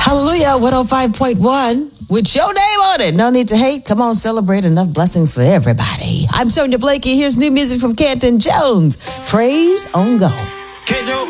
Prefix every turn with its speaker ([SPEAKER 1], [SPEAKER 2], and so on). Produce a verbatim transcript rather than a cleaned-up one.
[SPEAKER 1] Hallelujah, one oh five point one. With your name on it. No need to hate. Come on, celebrate. Enough blessings for everybody. I'm Sonia Blakey. Here's new music from Canton Jones. Praise on Go.